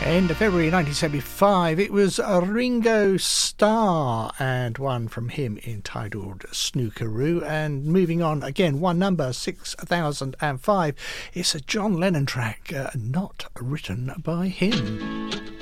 End of February 1975, it was Ringo Starr and one from him entitled Snookeroo. And moving on again, one number, 6005, it's a John Lennon track, not written by him.